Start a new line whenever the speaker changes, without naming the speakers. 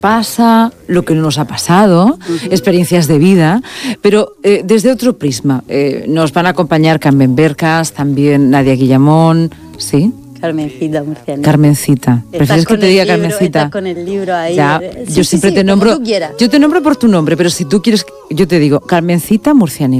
pasa, lo que nos ha pasado, experiencias de vida, pero desde otro prisma. Nos van a acompañar Carmen Bercas, también Nadia Guillamón, ¿sí?
Carmencita Murciani.
Carmencita. ¿Prefieres que te diga
libro,
Carmencita?
Estás con el libro ahí.
Ya,
Sí,
yo siempre te
como
nombro.
tú quieras.
Yo te nombro por tu nombre, pero si tú quieres, yo te digo Carmencita Murciani.